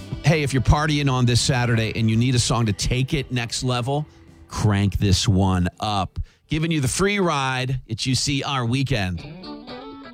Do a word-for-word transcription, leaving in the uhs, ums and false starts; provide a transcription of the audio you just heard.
Hey, if you're partying on this Saturday and you need a song to take it next level, crank this one up. Giving you the free ride. It's You See Our Weekend.